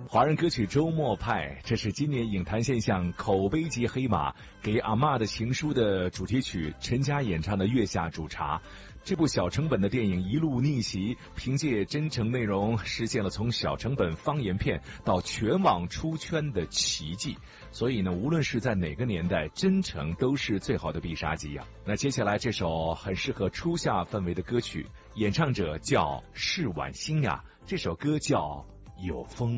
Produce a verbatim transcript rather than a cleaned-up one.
华人歌曲《周末派》，这是今年影坛现象口碑级黑马给阿嬷的情书的主题曲，陈佳演唱的《月下煮茶》。这部小成本的电影一路逆袭，凭借真诚内容实现了从小成本方言片到全网出圈的奇迹。所以呢，无论是在哪个年代，真诚都是最好的必杀技啊。那接下来这首很适合初夏氛围的歌曲，演唱者叫释婉欣呀，这首歌叫《有风》。